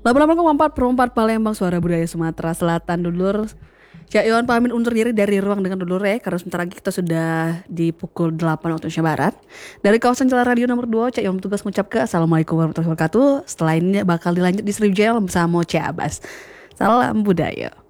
88,4 Palembang, suara budaya Sumatera Selatan. Dulur, Cak Iwan pamit undur diri dari ruang dengan dulur ya, karena sebentar lagi kita sudah di pukul 8 waktu Indonesia Barat. Dari kawasan Jalan Radio nomor 2, Cak Iwan bertugas mengucap ke Assalamualaikum warahmatullahi wabarakatuh. Setelah ini bakal dilanjut di Sriwijaya bersama Cak Abbas. Salam budaya.